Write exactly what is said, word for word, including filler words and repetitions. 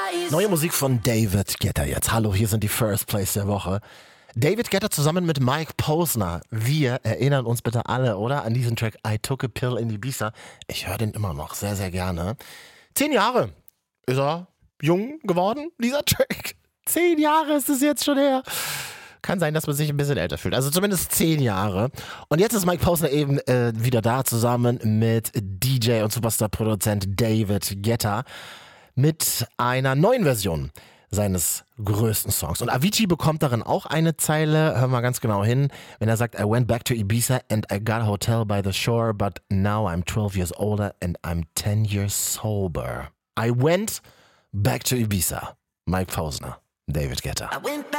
Neue Musik von David Guetta jetzt. Hallo, hier sind die First Plays der Woche. David Guetta zusammen mit Mike Posner. Wir erinnern uns bitte alle, oder? An diesen Track I Took a Pill in Ibiza. Ich höre den immer noch sehr, sehr gerne. Zehn Jahre ist er jung geworden, dieser Track. Zehn Jahre ist es jetzt schon her. Kann sein, dass man sich ein bisschen älter fühlt. Also zumindest zehn Jahre. Und jetzt ist Mike Posner eben äh, wieder da, zusammen mit D J und Superstar-Produzent David Guetta mit einer neuen Version seines größten Songs. Und Avicii bekommt darin auch eine Zeile, hör mal ganz genau hin, wenn er sagt, I went back to Ibiza and I got a hotel by the shore, but now I'm twelve years older and I'm ten years sober. I went back to Ibiza. Mike Posner, David Guetta. I went back